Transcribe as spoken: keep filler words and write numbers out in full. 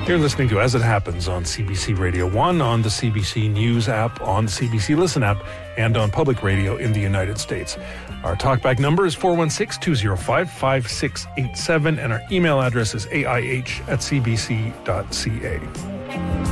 You're listening to As It Happens on C B C Radio one, on the C B C News app, on the C B C Listen app, and on public radio in the United States. Our talkback number is four one six, two zero five, five six eight seven, and our email address is A I H at c b c dot c a.